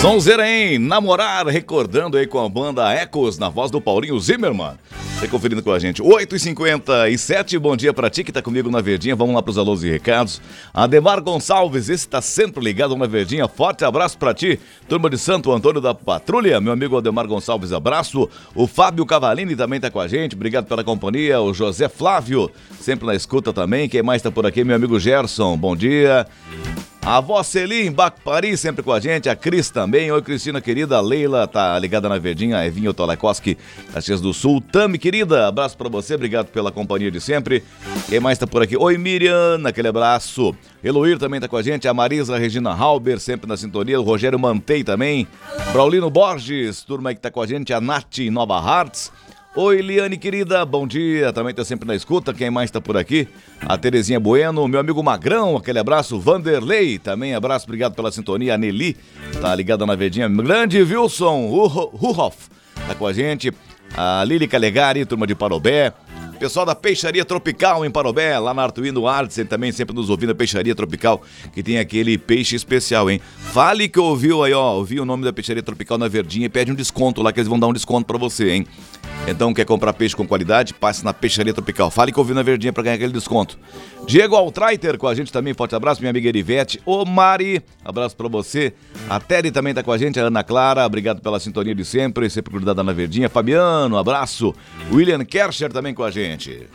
Sonzeira em Namorar, recordando aí com a banda Ecos, na voz do Paulinho Zimmermann. Você conferindo com a gente. 8h57, bom dia pra ti que tá comigo na Verdinha. Vamos lá pros alôs e recados. Ademar Gonçalves, esse tá sempre ligado na Verdinha. Forte abraço pra ti. Turma de Santo Antônio da Patrulha, meu amigo Ademar Gonçalves, abraço. O Fábio Cavalini também tá com a gente, obrigado pela companhia. O José Flávio, sempre na escuta também. Quem mais tá por aqui? Meu amigo Gerson, bom dia. A avó Celim, Bacpari, sempre com a gente. A Cris também. Oi, Cristina, querida. A Leila tá ligada na Verdinha. A Evinho Tolekoski, Caxias do Sul. Tami, querida, abraço pra você. Obrigado pela companhia de sempre. Quem mais tá por aqui? Oi, Miriam, aquele abraço. Eloir também tá com a gente. A Marisa Regina Halber, sempre na sintonia. O Rogério Mantei também. Braulino Borges, turma aí que tá com a gente. A Nath Nova Hartz. Oi, Eliane, querida, bom dia, também tá sempre na escuta, quem mais tá por aqui? A Terezinha Bueno, meu amigo Magrão, aquele abraço, Vanderlei, também abraço, obrigado pela sintonia, a Nelly, tá ligada na Verdinha, grande Wilson Ruhoff, tá com a gente, a Lili Calegari, turma de Parobé, pessoal da Peixaria Tropical em Parobé, lá na Artuino Artsen, também sempre nos ouvindo a Peixaria Tropical, que tem aquele peixe especial, hein? Fale que ouviu aí, ó, ouviu o nome da Peixaria Tropical na Verdinha e pede um desconto lá, que eles vão dar um desconto pra você, hein? Então, quer comprar peixe com qualidade? Passe na Peixaria Tropical. Fale que ouviu na Verdinha pra ganhar aquele desconto. Diego Altraiter com a gente também, forte abraço, minha amiga Erivete. Ô Mari, abraço pra você. A Terry também tá com a gente, a Ana Clara, obrigado pela sintonia de sempre grudada na Verdinha. Fabiano, abraço. William Kercher também com a gente.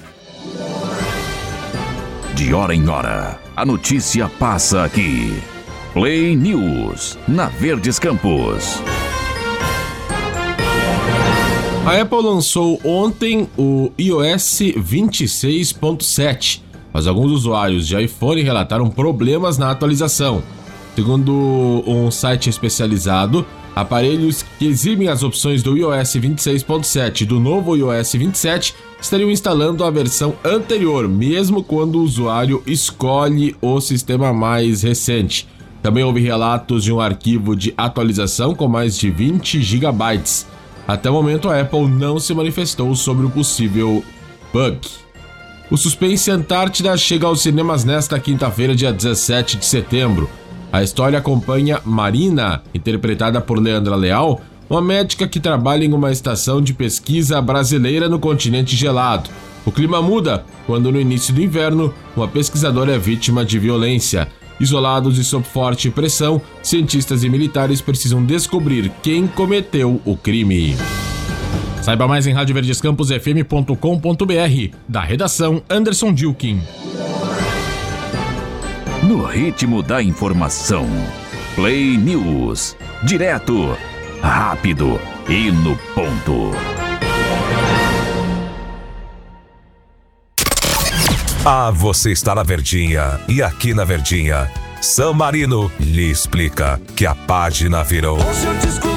De hora em hora, a notícia passa aqui. Play News, na Verdes Campos. A Apple lançou ontem o iOS 26.7, mas alguns usuários de iPhone relataram problemas na atualização. Segundo um site especializado, aparelhos que exibem as opções do iOS 26.7 e do novo iOS 27 estariam instalando a versão anterior, mesmo quando o usuário escolhe o sistema mais recente. Também houve relatos de um arquivo de atualização com mais de 20 GB. Até o momento, a Apple não se manifestou sobre o possível bug. O Suspense Antártida chega aos cinemas nesta quinta-feira, dia 17 de setembro. A história acompanha Marina, interpretada por Leandra Leal, uma médica que trabalha em uma estação de pesquisa brasileira no continente gelado. O clima muda quando, no início do inverno, uma pesquisadora é vítima de violência. Isolados e sob forte pressão, cientistas e militares precisam descobrir quem cometeu o crime. Saiba mais em radioverdescamposfm.com.br. Da redação, Anderson Dilkin. No ritmo da informação. Play News. Direto, rápido e no ponto. Ah, você está na Verdinha. E aqui na Verdinha, San Marino lhe explica que a página virou.